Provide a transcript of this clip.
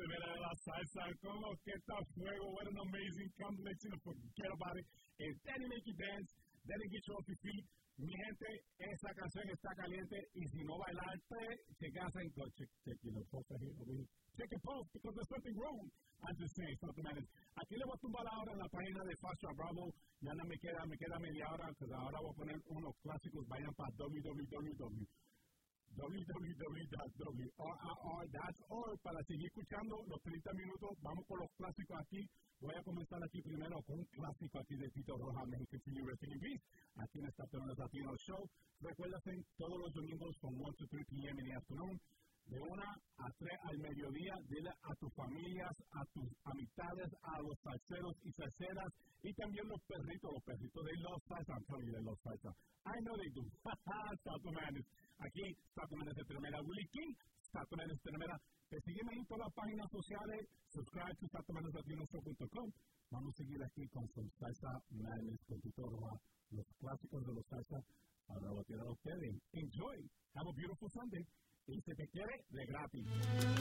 primera de la salsa. ¿Cómo que está fuego? What an amazing combination. Forget about it. Daddy make you dance. Daddy get you off your feet. Mi gente, esa canción está caliente y si no bailaste, chequease en check your post here, over here. Check your post because there's something wrong. I'm just saying, something like this. Aquí le voy a tumbar ahora en la página de Fasha Bravo. Ya no me queda media hora, porque ahora voy a poner unos clásicos. Vayan para www.rrr.org para seguir escuchando los 30 minutos. Vamos con los clásicos aquí. Voy a comenzar aquí primero con un clásico aquí de Tito Roja, Mexican City Wrestling Beast, aquí en esta Estación Latino Show. Recuérdense, todos los domingos from 1 to 3 p.m. in the afternoon, de 1 a 3 al mediodía. Dile a tus familias, a tus amistades, a los salseros y salseras, y también los perritos de los salsa. I'm telling you, they love salsa. I know they do. Sato Madness. Aquí, Sato Madness de Primera, Willie King, Sato Madness de Primera. Te sígueme en todas las páginas sociales. Subscribe to SatoMadnessLatinoShow.com. Vamos a seguir aquí con Salsa Madness, con Tito Roja, los clásicos de los salsa. Ahora lo tienen ustedes. Enjoy. Have a beautiful Sunday. Y si te quiere, de gratis.